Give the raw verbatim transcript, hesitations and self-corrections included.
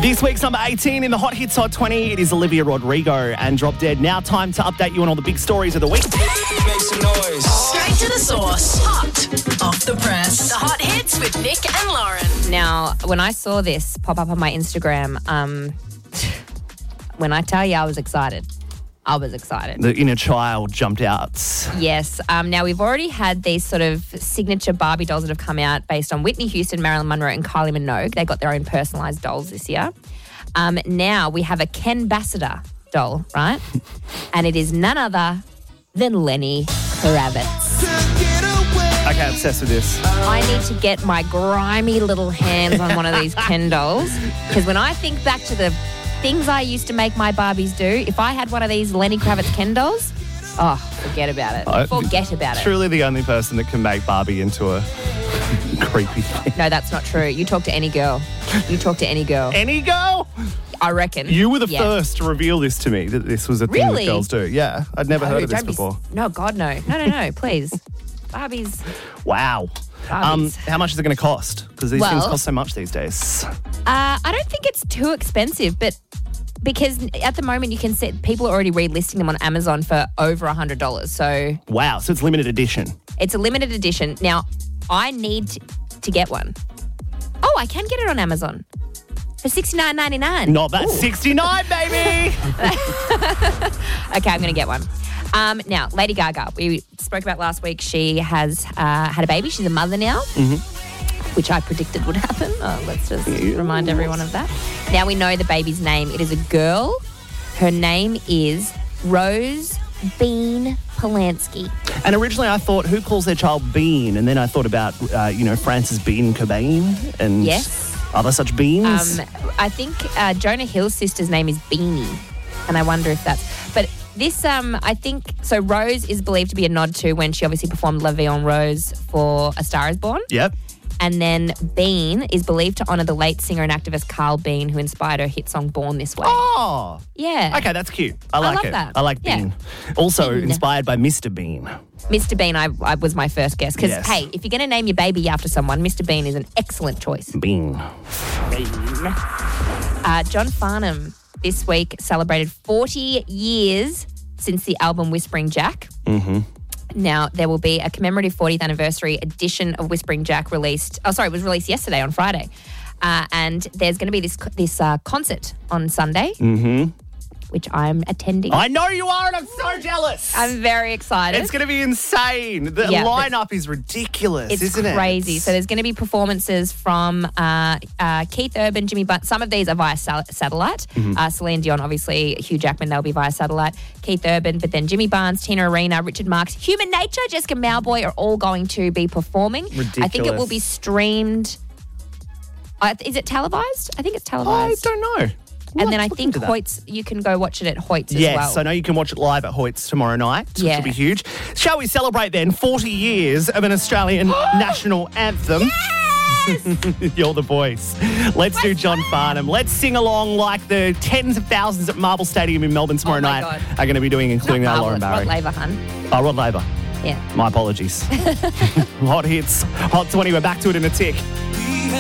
This week's number eighteen in the Hot Hits Hot twenty, it is Olivia Rodrigo and Drop Dead. Now time to update you on all the big stories of the week. Make some noise. Straight to the source. Hot off the press. The Hot Hits with Nick and Lauren. Now, when I saw this pop up on my Instagram, um, when I tell you I was excited, I was excited. The inner child jumped out. Yes. Um, now, we've already had these sort of signature Barbie dolls that have come out based on Whitney Houston, Marilyn Monroe and Kylie Minogue. They got their own personalised dolls this year. Um, now we have a Ken Bassiter doll, right? And it is none other than Lenny Kravitz. Okay, obsessed with this. I need to get my grimy little hands on one of these Ken dolls, because when I think back to the things I used to make my Barbies do, if I had one of these Lenny Kravitz Ken dolls, oh, forget about it. I- Forget about it. Truly the only person that can make Barbie into a creepy thing. No, that's not true. You talk to any girl. You talk to any girl. Any girl? I reckon. You were the Yeah. first to reveal this to me, that this was a thing Really? that girls do. Yeah, I'd never No, heard of this don't be s- before. No, God, no. No, no, no, please. Barbies. Wow. Um, Barbies. how much is it going to cost? Because these things Well- cost so much these days. Uh, I don't think it's too expensive, but because at the moment you can see people are already relisting them on Amazon for over one hundred dollars. So Wow, so it's limited edition. it's a limited edition. Now, I need to, to get one. Oh, I can get it on Amazon for sixty-nine ninety-nine. Not that sixty-nine, baby! Okay, I'm going to get one. Um, now, Lady Gaga, we spoke about last week. She has uh, had a baby. She's a mother now, which I predicted would happen. Oh, let's just remind everyone of that. Now we know the baby's name. It is a girl. Her name is Rose Bean Polanski. And originally I thought, who calls their child Bean? And then I thought about, uh, you know, Frances Bean Cobain and Yes. other such beans. Um, I think uh, Jonah Hill's sister's name is Beanie, and I wonder if that's. But this, um, I think, so Rose is believed to be a nod to when she obviously performed La Vie en Rose for A Star Is Born. Yep. And then Bean is believed to honour the late singer and activist Carl Bean, who inspired her hit song Born This Way. Oh. Yeah. Okay, that's cute. I like love it. that. I like Yeah. Bean. Also Bean. inspired by Mister Bean. Mister Bean, I, I was my first guess. Because, Yes. hey, if you're going to name your baby after someone, Mister Bean is an excellent choice. Bean. Uh, John Farnham this week celebrated forty years since the album Whispering Jack. Mm-hmm. Now, there will be a commemorative fortieth anniversary edition of Whispering Jack released. Oh, sorry, it was released yesterday on Friday. Uh, and there's going to be this this uh, concert on Sunday, Mm-hmm. which I'm attending. I know you are, and I'm so jealous. I'm very excited. It's going to be insane. The Yeah, lineup is ridiculous, It's isn't it? crazy. So there's going to be performances from uh, uh, Keith Urban, Jimmy Butt. Some of these are via sal- satellite. Mm-hmm. Uh, Celine Dion, obviously, Hugh Jackman, they'll be via satellite. Keith Urban, but then Jimmy Barnes, Tina Arena, Richard Marx, Human Nature, Jessica Mauboy are all going to be performing. I think it will be Ridiculous. streamed. Uh, is it televised? I think it's I televised. don't know. We'll and then have I to look think into that. Hoyt's, you can go watch it at Hoyt's as Yes, well. I know you can watch it live at Hoyt's tomorrow night, which Yeah. will be huge. Shall we celebrate then forty years of an Australian national anthem? You're the voice. Let's do John Farnham. Let's sing along like the tens of thousands at Marble Stadium in Melbourne tomorrow Oh my night God. are going to be doing, including Not our Lauren Marvel, Barry. Rod Laver, hun. Oh, Rod Laver. Yeah. My apologies. Hot hits, Hot twenty. We're back to it in a tick.